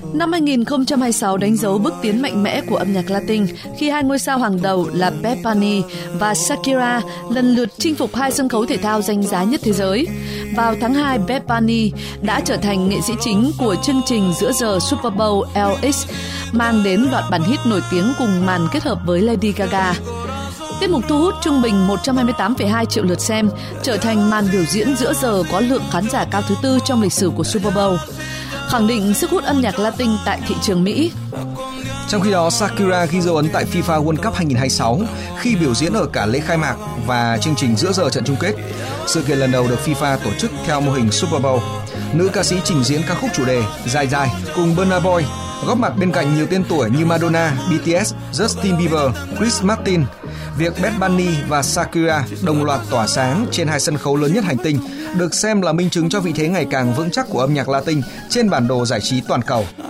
Năm 2026 đánh dấu bước tiến mạnh mẽ của âm nhạc Latin khi hai ngôi sao hàng đầu là Bad Bunny và Shakira lần lượt chinh phục hai sân khấu thể thao danh giá nhất thế giới. Vào tháng 2, Bad Bunny đã trở thành nghệ sĩ chính của chương trình giữa giờ Super Bowl LX, mang đến loạt bản hit nổi tiếng cùng màn kết hợp với Lady Gaga. Tiết mục thu hút trung bình 128,2 triệu lượt xem, trở thành màn biểu diễn giữa giờ có lượng khán giả cao thứ tư trong lịch sử của Super Bowl, khẳng định sức hút âm nhạc Latin tại thị trường Mỹ. Trong khi đó, Shakira ghi dấu ấn tại FIFA World Cup 2026 khi biểu diễn ở cả lễ khai mạc và chương trình giữa giờ trận chung kết. Sự kiện lần đầu được FIFA tổ chức theo mô hình Super Bowl. Nữ ca sĩ trình diễn ca khúc chủ đề Dài Dài cùng Burna Boy, góp mặt bên cạnh nhiều tên tuổi như Madonna, BTS, Justin Bieber, Chris Martin. Việc Bad Bunny và Shakira đồng loạt tỏa sáng trên hai sân khấu lớn nhất hành tinh được xem là minh chứng cho vị thế ngày càng vững chắc của âm nhạc Latin trên bản đồ giải trí toàn cầu.